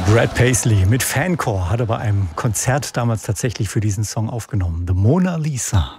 Brad Paisley mit Fancore hat er bei einem Konzert damals tatsächlich für diesen Song aufgenommen. The Mona Lisa.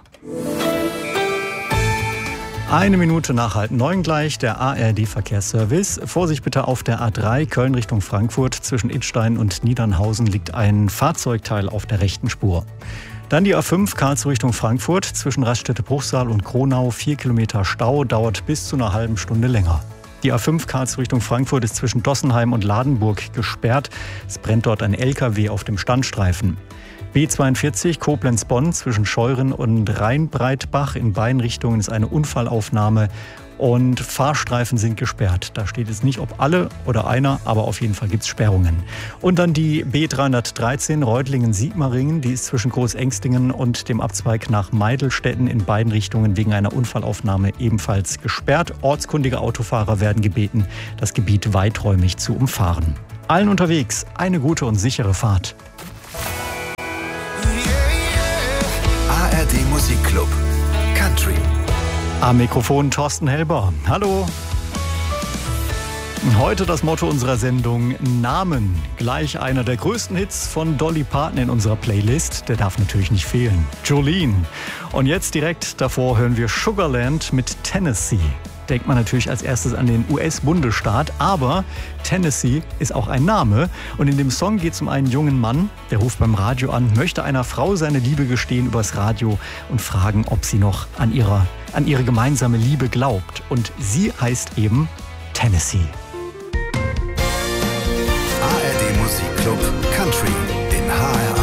1 Minute nach 8:30 gleich, der ARD-Verkehrsservice. Vorsicht bitte auf der A3 Köln Richtung Frankfurt. Zwischen Idstein und Niedernhausen liegt ein Fahrzeugteil auf der rechten Spur. Dann die A5 Karlsruhe Richtung Frankfurt. Zwischen Raststätte-Bruchsal und Kronau 4 Kilometer Stau, dauert bis zu einer halben Stunde länger. Die A5 Karlsruhe Richtung Frankfurt ist zwischen Dossenheim und Ladenburg gesperrt. Es brennt dort ein LKW auf dem Standstreifen. B42 Koblenz-Bonn zwischen Scheuren und Rheinbreitbach in beiden Richtungen ist eine Unfallaufnahme und Fahrstreifen sind gesperrt. Da steht jetzt nicht, ob alle oder einer, aber auf jeden Fall gibt es Sperrungen. Und dann die B313 Reutlingen-Sigmaringen, die ist zwischen Großengstingen und dem Abzweig nach Meidelstetten in beiden Richtungen wegen einer Unfallaufnahme ebenfalls gesperrt. Ortskundige Autofahrer werden gebeten, das Gebiet weiträumig zu umfahren. Allen unterwegs eine gute und sichere Fahrt. ARD Musikclub Country. Am Mikrofon Thorsten Helber. Hallo. Heute das Motto unserer Sendung: Namen. Gleich einer der größten Hits von Dolly Parton in unserer Playlist. Der darf natürlich nicht fehlen. Jolene. Und jetzt direkt davor hören wir Sugarland mit Tennessee. Denkt man natürlich als erstes an den US-Bundesstaat, aber Tennessee ist auch ein Name. Und in dem Song geht es um einen jungen Mann, der ruft beim Radio an, möchte einer Frau seine Liebe gestehen übers Radio und fragen, ob sie noch an ihre gemeinsame Liebe glaubt. Und sie heißt eben Tennessee. ARD Musikclub Country in HR1.